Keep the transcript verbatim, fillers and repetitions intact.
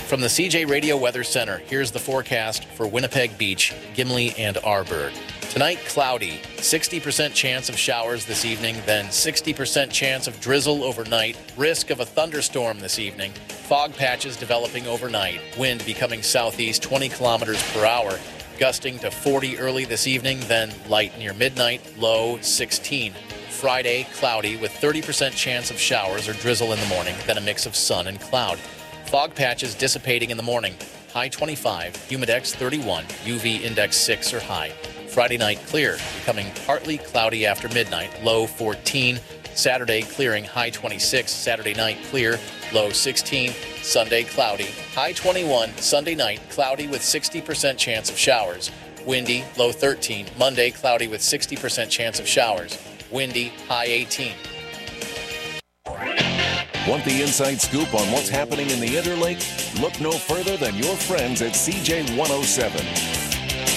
From the C J Radio Weather Center, here's the forecast for Winnipeg Beach, Gimli, and Arborg. Tonight, cloudy, sixty percent chance of showers this evening, then sixty percent chance of drizzle overnight, risk of a thunderstorm this evening, fog patches developing overnight, wind becoming southeast twenty kilometers per hour, gusting to forty early this evening, then light near midnight, low sixteen. Friday, cloudy with thirty percent chance of showers or drizzle in the morning, then a mix of sun and cloud. Fog patches dissipating in the morning, high twenty-five, humidex thirty-one, U V index six or high. Friday night clear, becoming partly cloudy after midnight, low fourteen. Saturday clearing, high twenty-six. Saturday night clear, low sixteen. Sunday cloudy, high twenty-one. Sunday night cloudy with sixty percent chance of showers. Windy, low thirteen. Monday cloudy with sixty percent chance of showers. Windy, high eighteen. Want the inside scoop on what's happening in the Interlake? Look no further than your friends at C J one oh seven.